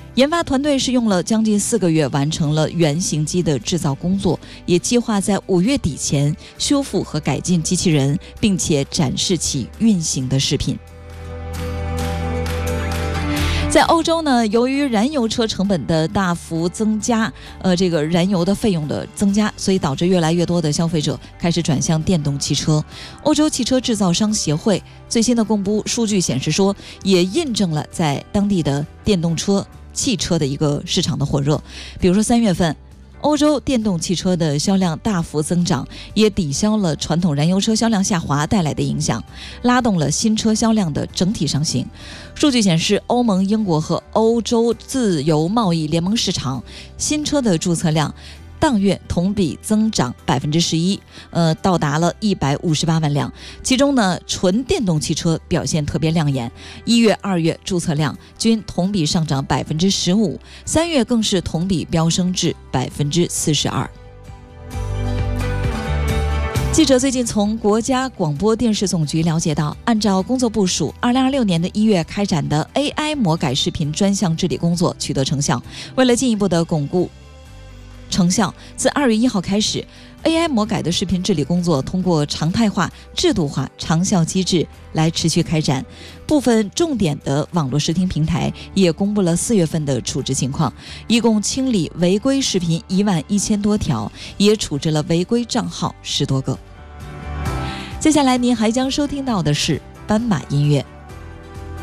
研发团队是用了将近4个月完成了原型机的制造工作，也计划在5月底前修复和改进机器人，并且展示其运行的视频。在欧洲呢，由于燃油车成本的大幅增加，这个燃油的费用的增加，所以导致越来越多的消费者开始转向电动汽车。欧洲汽车制造商协会最新的公布数据显示说，也印证了在当地的电动汽车的一个市场的火热。比如说3月份，欧洲电动汽车的销量大幅增长，也抵消了传统燃油车销量下滑带来的影响，拉动了新车销量的整体上行。数据显示，欧盟、英国和欧洲自由贸易联盟市场新车的注册量当月同比增长11%，到达了158万辆。其中呢，纯电动汽车表现特别亮眼，1月、2月注册量均同比上涨15%，3月更是同比飙升至42%。记者最近从国家广播电视总局了解到，按照工作部署，2026年的1月开展的 AI 魔改视频专项治理工作取得成效。为了进一步的巩固成效，自2月1号开始， AI 魔改的视频治理工作通过常态化、制度化、长效机制来持续开展。部分重点的网络视听平台也公布了4月份的处置情况，一共清理违规视频11000多条，也处置了违规账号10多个。接下来您还将收听到的是斑马音乐。